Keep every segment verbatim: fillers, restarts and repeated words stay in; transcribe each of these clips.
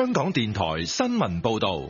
香港電台新聞報道。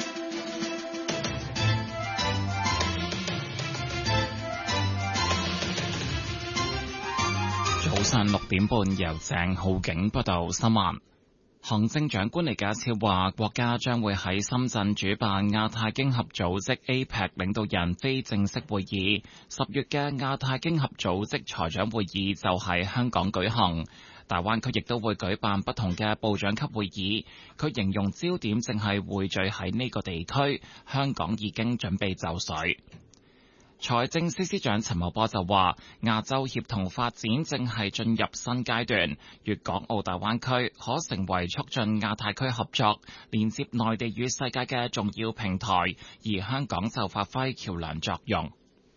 早上六點半，由鄭浩景報道新聞。行政長官李家超話，國家將會喺深圳主辦亞太經合組織 A P E C 領導人非正式會議。十月嘅亞太經合組織財長會議就喺香港舉行。大灣區亦都會舉辦不同嘅部長級會議。佢形容焦點正係匯聚喺呢個地區，香港已經準備就緒。財政司司長陳茂波就話，亞洲協同發展正係進入新階段，粵港澳大灣區可成為促進亞太區合作、連接內地與世界嘅重要平台，而香港就發揮橋樑作用。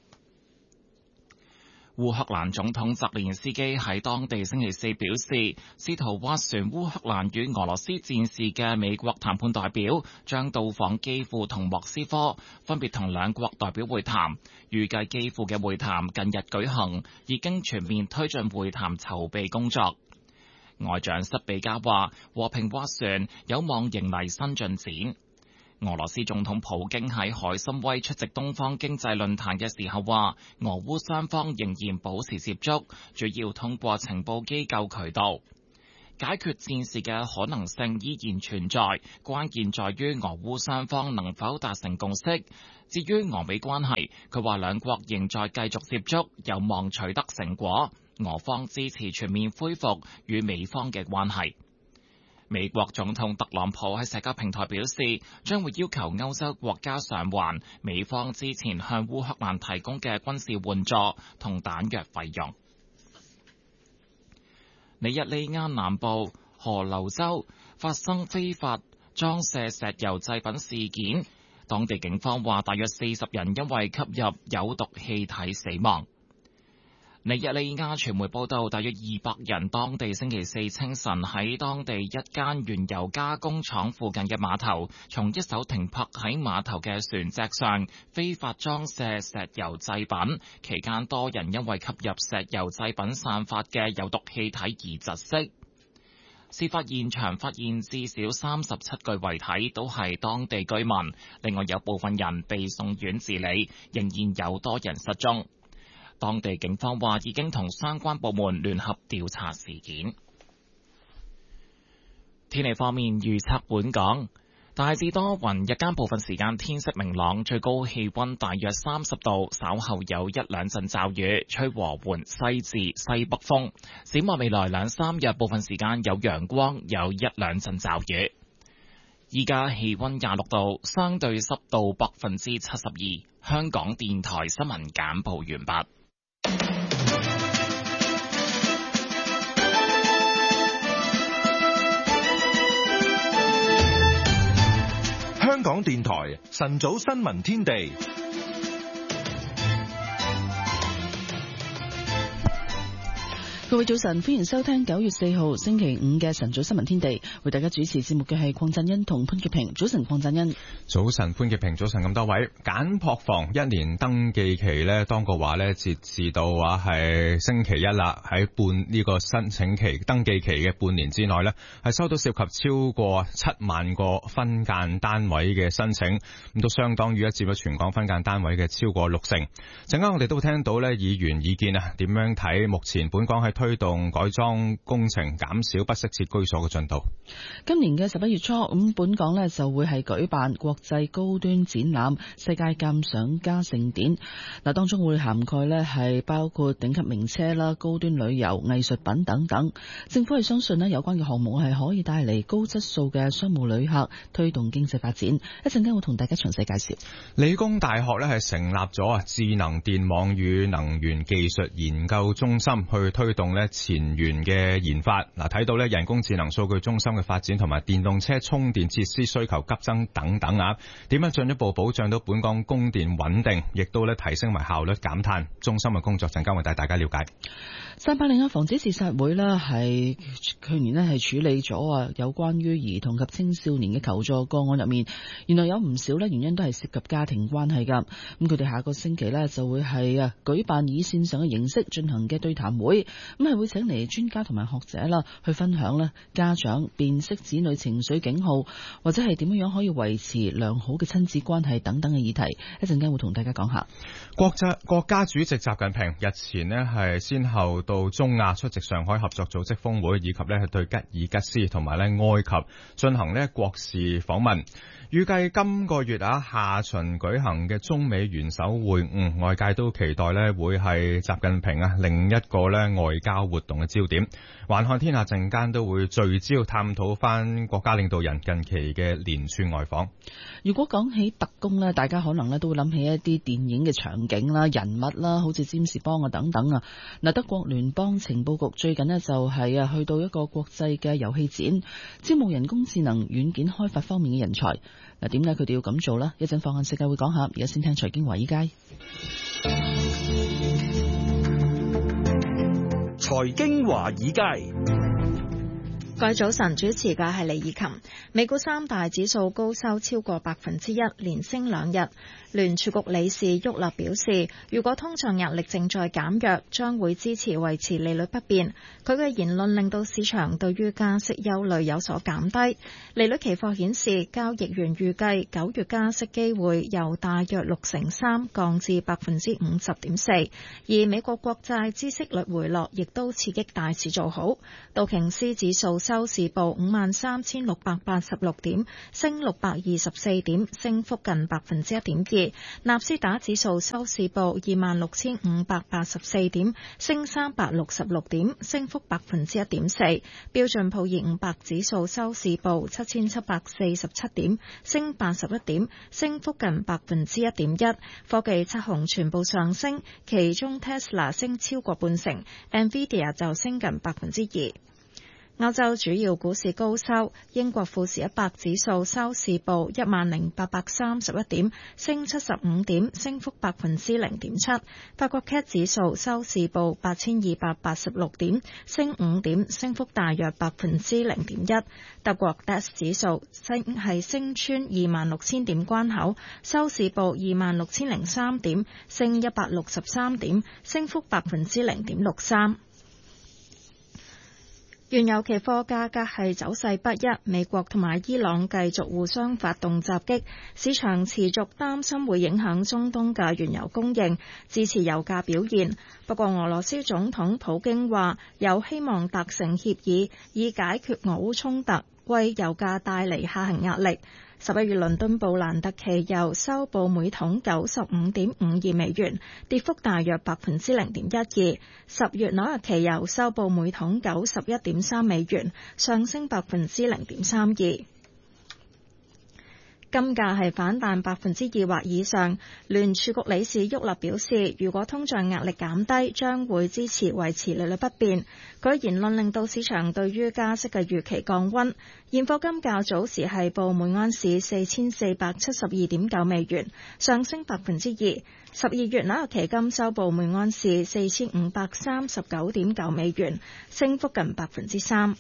烏克蘭總統澤連斯基喺當地星期四表示，試圖斡旋烏克蘭與俄羅斯戰事嘅美國談判代表將到訪基輔同莫斯科，分別同兩國代表會談。預計基輔嘅會談近日舉行，已經全面推進會談籌備工作。外長塞比加話，和平斡旋有望迎嚟新進展。俄羅斯總統普京喺海參崴出席東方經濟論壇嘅時候話，俄烏雙方仍然保持接觸，主要通過情報機構渠道。解決戰事嘅可能性依然存在，關鍵在於俄烏雙方能否達成共識。至於俄美關係，佢話兩國仍在繼續接觸，有望取得成果。俄方支持全面恢復與美方嘅關係。美國總統特朗普喺社交平台表示，將會要求歐洲國家償還美方之前向烏克蘭提供嘅軍事援助同彈藥費用。尼日利亞南部河流州發生非法裝卸石油製品事件，當地警方話大約四十人因為吸入有毒氣體死亡。尼日利亞傳媒報道，大約二百人當地星期四清晨喺當地一間原油加工廠附近嘅碼頭，從一艘停泊喺碼頭嘅船隻上非法裝卸石油製品，期間多人因為吸入石油製品散發嘅有毒氣體而窒息。事發現場發現至少三十七具遺體，都係當地居民，另外有部分人被送院治理，仍然有多人失蹤。當地警方話已經同相關部門聯合調查事件。天氣方面預測，本港大致多雲，日間部分時間天色明朗，最高氣溫大約三十度，稍後有一兩陣驟雨，吹和緩西至西北風。展望未來兩三日，部分時間有陽光，有一兩陣驟雨。依家氣溫廿六度，相對濕度百分之七十二。香港電台新聞簡報完畢。 香港電台晨早新聞天地。 各位早晨，歡迎收聽九月四號星期五嘅晨早新聞天地。為大家主持節目嘅係鄺振欣同潘潔平。早晨，鄺振欣。 早晨，潘潔平。早晨，咁多位。揀撲房一年登記期呢，當局話呢，截至到話係星期一啦，喺半呢個申請期登記期嘅半年之內呢，係收到涉及超過七萬個分間單位嘅申請，咁都相當於一佔咗全港分間單位嘅超過六成。陣間我哋都會聽到呢議員意見啊，點樣睇目前本港喺推動改裝工程減少不適切居所嘅進度。 今年嘅十一月初，咁本港呢就會係舉辦國際高端展覽世界鑑賞家盛典。嗱，當中會涵蓋呢係包括頂級名車啦、高端旅遊、藝術品等等。政府係相信呢有關嘅項目係可以帶嚟高質素嘅商務旅客，推動經濟發展。一陣間會同大家詳細介紹。 理工大學呢係成立咗啊智能電網與能源技術研究中心，去推動咧前沿嘅研發。嗱，睇到咧人工智能數據中心嘅發展同埋電動車充電設施需求急增等等啊，點樣進一步保障到本港供電穩定，亦都咧提升埋效率減碳。中心嘅工作陣間會帶大家了解。 三八零防止自殺會咧係去年咧係處理咗啊有關於兒童及青少年嘅求助個案入面，原來有唔少咧原因都係涉及家庭關係噶。咁佢哋下個星期咧就會係啊舉辦以線上嘅形式進行嘅對談會， 咁係會請嚟專家同埋學者啦，去分享咧家長辨識子女情緒警號，或者係點樣樣可以維持良好嘅親子關係等等嘅議題。一陣間會同大家講下。 國家國家主席習近平日前咧係先後到中亞出席上海合作組織峰會，以及咧係對吉爾吉斯同埋咧埃及進行咧國事訪問。預計今個月啊下旬舉行嘅中美元首會晤，外界都期待咧會係習近平啊另一個咧外交活動嘅焦點。環看天下陣間都會聚焦探討翻國家領導人近期嘅連串外訪。 如果講起特工呢，大家可能咧都會諗起一啲電影嘅場景啦、人物啦，好似詹士邦啊等等啊。嗱，德國聯邦情報局最近呢就係啊去到一個國際嘅遊戲展，招募人工智能軟件開發方面嘅人才。嗱，點解佢哋要咁做呢？一陣放眼世界會講下，而家先聽財經華爾街。 財經華爾街。 各位早晨，主持嘅係李以琴。美股三大指數高收超過百分之一，連升兩日。聯儲局理事沃勒表示，如果通脹壓力正在減弱，將會支持維持利率不變。佢嘅言論令到市場對於加息憂慮有所減低。利率期貨顯示，交易員預計九月加息機會由大約六成三降至百分之五十點四，而美國國債孳息率回落，亦都刺激大市做好。道瓊斯指數收市報五萬三千六百八十六點，升六百二十四點，升幅近百分之一點二。納斯達指數收市報二萬六千五百八十四點，升三百六十六點，升幅百分之一點四。標準普爾五百指數收市報七千七百四十七點，升八十一點，升幅近百分之一點一。科技七雄全部上升，其中 Tesla 升超過半成 ，Nvidia 就升近百分之二。歐洲主要股市高收，英國富時一百指數收市報一萬零八百三十一點，升七十五點，升幅百分之零點七。法國 C A C 指數收市報八千二百八十六點，升五點，升幅大約百分之零點一。德國 D A X 指數升係升穿二萬六千點關口，收市報二萬六千零三點，升一百六十三點，升幅百分之零點六三。原油期貨價格係走勢不一，美國同埋伊朗繼續互相發動襲擊，市場持續擔心會影響中東嘅原油供應，支持油價表現。不過俄羅斯總統普京話有希望達成協議，以解決俄烏衝突，為油價帶嚟下行壓力。十一月倫敦布蘭特期油收報每桶九十五點五二美元，跌幅大約百分之零點一二。十月紐約期油收報每桶九十一點三美元，上升百分之零點三二。金價係反彈百分之二或以上。聯儲局理事沃勒表示，如果通脹壓力減低，將會支持維持利率不變。佢言論令到市場對於加息嘅預期降溫。現貨金較早時係報每安士四千四百七十二點九美元，上升百分之二。十二月紐約期金收報每安士四千五百三十九點九美元，升幅近百分之三。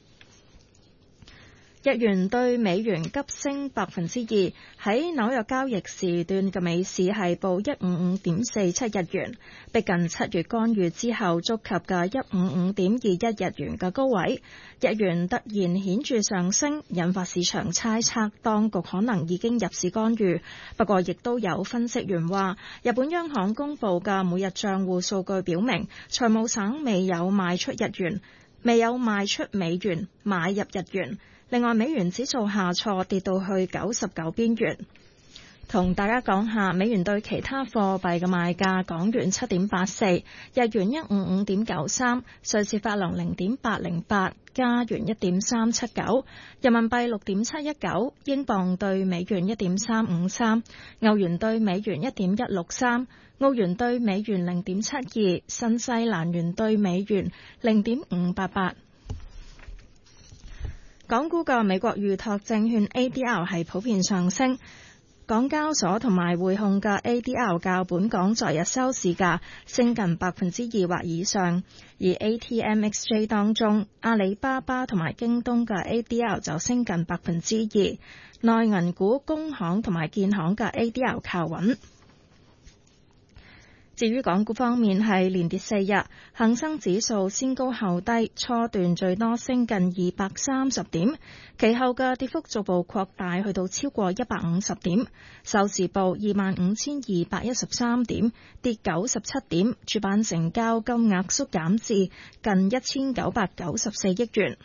日元對美元急升百分之二，喺紐約交易時段嘅美市係報一五五點四七日元，逼近七月干預之後觸及嘅一五五點二一日元嘅高位。日元突然顯著上升，引發市場猜測當局可能已經入市干預。不過亦都有分析員話，日本央行公布嘅每日賬戶數據表明，財務省未有賣出日元，未有賣出美元，買入日元。另外，美元指數下挫，跌到去九十九邊緣。同大家講下美元對其他貨幣嘅賣價：港元七點八四，日元一五五點九三，瑞士法郎零點八零八，加元一點三七九，人民幣六點七一九，英鎊對美元一點三五三，歐元對美元一點一六三，澳元對美元零點七二，新西蘭元對美元零點五八八。港股嘅美國預託證券 A D R 係普遍上升，港交所同埋匯控嘅 A D R 較本港昨日收市價升近百分之二或以上，而 A T M X J 當中，阿里巴巴同埋京東嘅 A D R 就升近百分之二，內銀股、工行同埋建行嘅 A D R 靠穩。 至於港股方面係連跌四日，恒生指數先高後低，初段最多升近二百三十點，其後嘅跌幅逐步擴大，去到超過一百五十點，收市報二萬五千二百一十三點，跌九十七點，主板成交金額縮減至近一千九百九十四億元。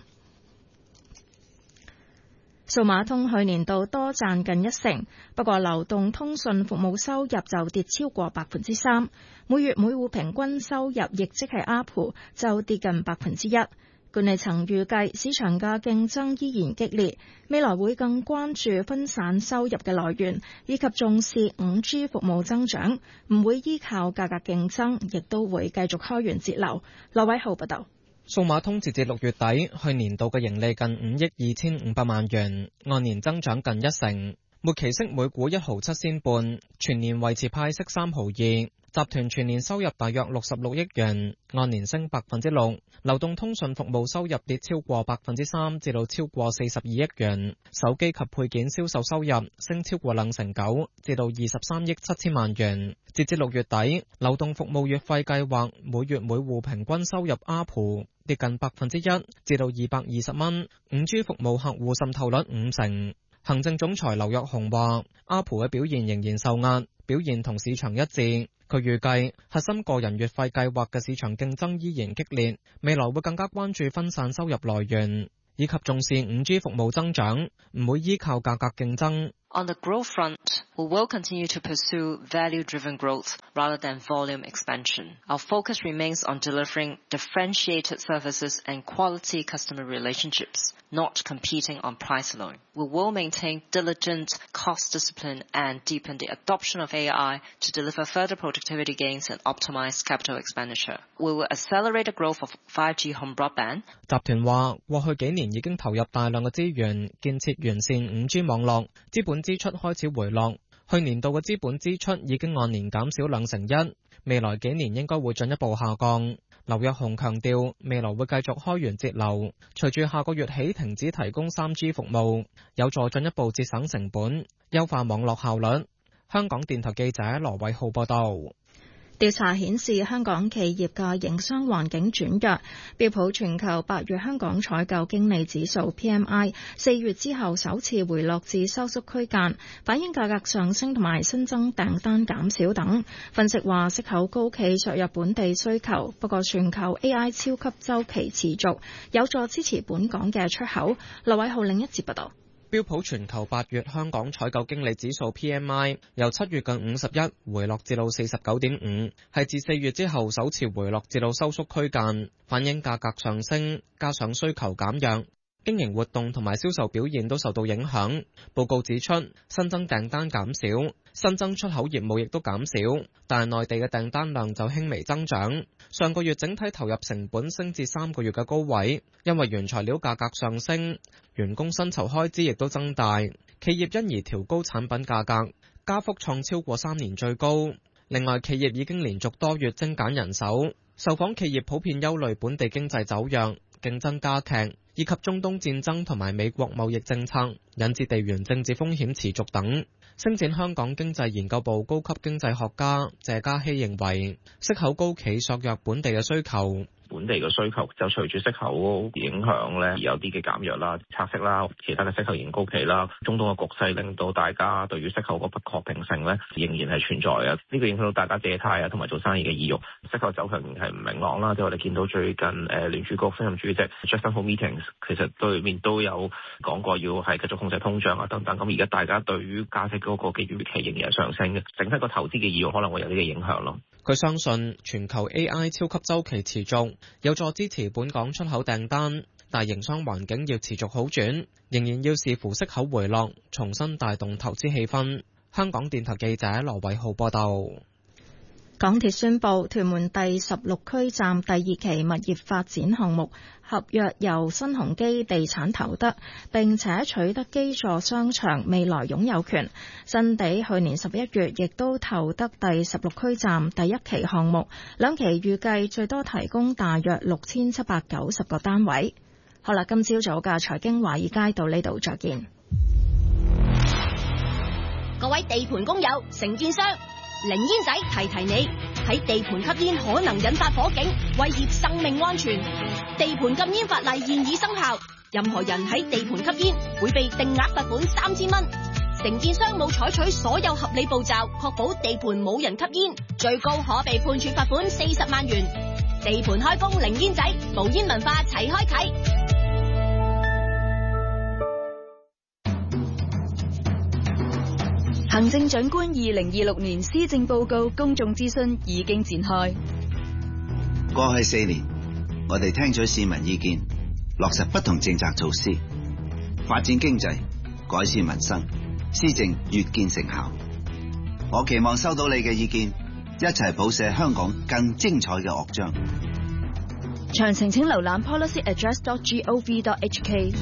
數碼通去年度多賺近一成，不過流動通訊服務收入就跌超過百分之三，每月每戶平均收入亦即係 A P P 就跌近百分之一。管理層預計市場嘅競爭依然激烈，未來會更關注分散收入嘅來源，以及重視 五 G 服務增長，唔會依靠價格競爭，亦都會繼續開源節流。羅偉浩報道。 數碼通截至六月底，去年度嘅盈利近五億二千五百萬元，按年增長近一成。末期息每股一毫七仙半，全年維持派息三毫二。集團全年收入大約六十六億元，按年升百分之六。流動通訊服務收入跌超過百分之三，至到超過四十二億元。手機及配件銷售收入升超過兩成九，至到二十三億七千萬元。截至六月底，流動服務月費計劃每月每戶平均收入 A P P 跌近百分之一，至到二百二十蚊。五 G 服務客戶滲透率五成。行政總裁劉躍雄話 ，A P P 嘅表現仍然受壓，表現同市場一致。佢預計核心個人月費計劃嘅市場競爭依然激烈，未來會更加關注分散收入來源，以及重視 五 G 服務增長，唔會依靠價格競爭。 On the growth front, we will continue to pursue value-driven growth rather than volume expansion. Our focus remains on delivering differentiated services and quality customer relationships, not competing on price alone. We will maintain diligent cost discipline and deepen the adoption of A I to deliver further productivity gains and optimize capital expenditure. We will accelerate the growth of five G home broadband. 集團話，過去幾年已經投入大量嘅資源建設完善 五 G 網絡，資本支出開始回落，去年度嘅資本支出已經按年減少兩成一，未來幾年應該會進一步下降。劉躍雄強調，未來會繼續開源節流，隨住下個月起停止提供 三 G 服務，有助進一步節省成本，優化網絡效率。香港電台記者羅偉浩報道。 調查顯示，香港企業嘅營商環境轉弱。標普全球八月香港採購經理指數 P M I 四月之後首次回落至收縮區間，反映價格上升同埋新增訂單減少等。分析話，息口高企削弱本地需求，不過全球 A I 超級週期持續，有助支持本港嘅出口。劉偉浩另一節報道。 標普全球八月香港採購經理指數 P M I 由七月近五十一回落至到四十九點五，係自四月之後首次回落至到收縮區間，反映價格上升加上需求減弱，經營活動同埋銷售表現都受到影響。報告指出，新增訂單減少，新增出口業務亦都減少，但係內地嘅訂單量就輕微增長。上個月整體投入成本升至三個月嘅高位，因為原材料價格上升，員工薪酬開支亦都增大，企業因而調高產品價格，加幅創超過三年最高。另外，企業已經連續多月精簡人手，受訪企業普遍憂慮本地經濟走弱、競爭加劇，以及中東戰爭同埋美國貿易政策引致地緣政治風險持續等。星展香港經濟研究部高級經濟學家謝嘉熙認為，息口高企削弱本地嘅需求。 本地嘅需求就隨住息口影響咧，而有啲嘅減弱啦、拆息啦、其他嘅息口仍然高企啦。中東嘅局勢令到大家對於息口個不確定性咧，仍然係存在啊。呢個影響到大家借貸啊，同埋做生意嘅意欲。息口走向仍然係唔明朗啦。即係我哋見到最近誒聯儲局新任主席 Jackson Hole Meetings， 其實對面都有講過要係繼續控制通脹啊等等。咁而家大家對於加息嗰個嘅預期仍然係上升嘅，整體個投資嘅意欲可能會有呢個影響咯。 佢相信全球 A I 超級週期持續，有助支持本港出口訂單，但營商環境要持續好轉，仍然要視乎息口回落，重新帶動投資氣氛。香港電台記者羅偉浩報道。 港鐵宣布，屯門第十六區站第二期物業發展項目合約由新鴻基地產投得，並且取得基座商場未來擁有權。新地去年十一月亦都投得第十六區站第一期項目，兩期預計最多提供大約六千七百九十個單位。好啦，今朝早嘅財經華爾街到呢度再見。 各位地盤工友、承建商，凌煙仔提提你， 喺地盤吸煙可能引發火警，威脅生命安全。地盤禁煙法例現已生效，任何人喺地盤吸煙會被定額罰款三千蚊。承建商冇採取所有合理步驟，確保地盤冇人吸煙，最高可被判處罰款四十萬元。地盤開工零煙仔，無煙文化齊開啟。 行政長官二零二六年施政報告公眾諮詢已經展開。 過去四年，我哋聽取市民意見，落實不同政策措施，發展經濟，改善民生，施政越見成效。我期望收到你嘅意見，一齊譜寫香港更精彩嘅樂章。 詳情請瀏覽 policy address dot gov dot h k。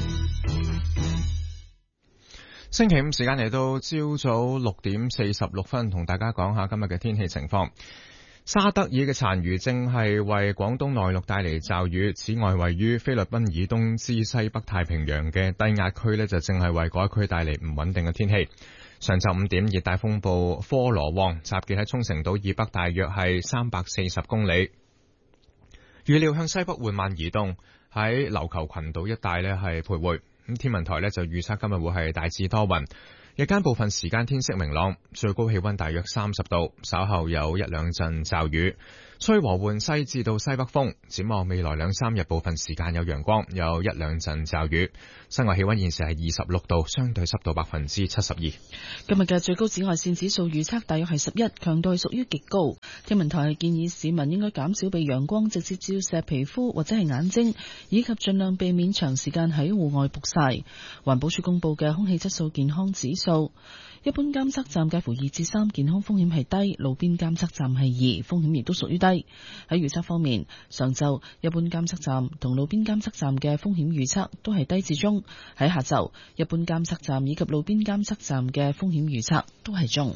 星期五時間嚟到朝早六點四十六分，同大家講下今日嘅天氣情況。沙德爾嘅殘餘正係為廣東內陸帶嚟驟雨，此外位於菲律賓以東至西北太平洋嘅低壓區呢，就正係為該區帶嚟唔穩定嘅天氣。上晝五點，熱帶風暴科羅旺集結喺沖繩島以北大約係三百四十公里，預料向西北緩慢移動，喺琉球群島一帶呢係徘徊。咁天文台呢就預測今日會係大致多雲，日間部分時間天色明朗，最高氣溫大約三十度，稍後有一兩陣驟雨，吹和緩西至到西北風。展望未來兩三日部分時間有陽光，有一兩陣驟雨。室外氣溫現時係二十六度，相對濕度百分之七十二。 今日嘅最高紫外線指數預測大約係十一，強度係屬於極高。天文台建議市民應該減少被陽光直接照射皮膚或者係眼睛，以及盡量避免長時間喺戶外曝曬。環保署公布嘅空氣質素健康指數，一般監測站介乎二至三，健康風險係低；路邊監測站係二，風險亦都屬於低。喺預測方面，上晝一般監測站同路邊監測站嘅風險預測都係低至中；喺下晝，一般監測站以及路邊監測站嘅風險預測都係中。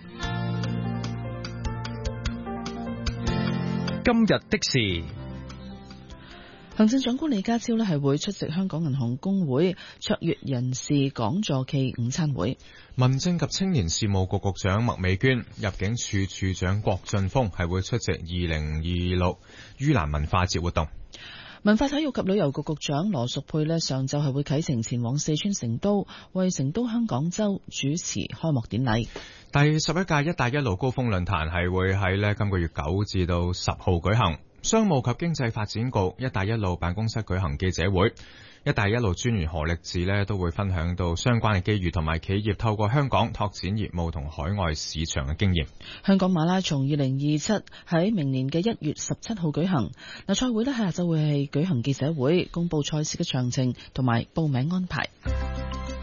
今日的事， 行政長官李家超呢係會出席香港銀行公會卓越人士講座暨午餐會。 民政及青年事務局局長麥美娟、入境處處長郭俊峰係會出席二零二六盂蘭文化節活動。 文化體育及旅遊局局長羅淑佩呢上晝係會啟程前往四川成都，為成都香港周主持開幕典禮。 第十一屆一帶一路高峰論壇係會喺呢今個月九至到十號舉行。商務及經濟發展局一帶一路辦公室舉行記者會，一帶一路專員何力智呢都會分享到相關嘅機遇同埋企業透過香港拓展業務同海外市場嘅經驗。 香港馬拉松二零二七喺明年嘅一月十七號舉行，嗱賽會呢喺下晝會係舉行記者會，公布賽事嘅詳情同埋報名安排。